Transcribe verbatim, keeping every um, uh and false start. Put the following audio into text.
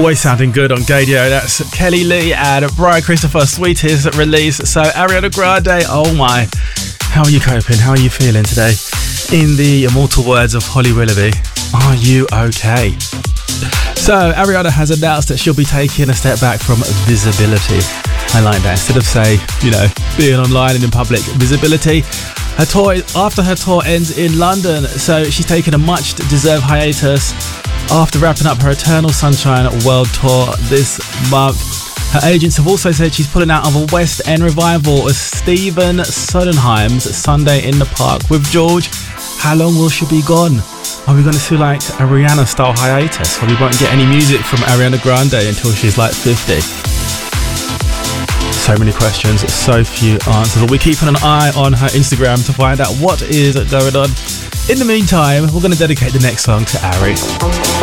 Always sounding good on Gadio. That's Kelly Lee and Brian Christopher, sweetest release. So Ariana Grande, oh my, how are you coping? How are you feeling today? In the immortal words of Holly Willoughby, are you okay? So Ariana has announced that she'll be taking a step back from visibility. I like that. Instead of, say, you know, being online and in public, visibility. Her tour, after her tour ends in London, so she's taken a much deserved hiatus after wrapping up her Eternal Sunshine World Tour this month. Her agents have also said she's pulling out of a West End revival of Stephen Sondheim's Sunday in the Park with George. How long will she be gone? Are we going to see like a Rihanna style hiatus, or we won't get any music from Ariana Grande until she's like fifty? So many questions, so few answers. We'll be keeping an eye on her Instagram to find out what is going on. In the meantime, we're going to dedicate the next song to Ari.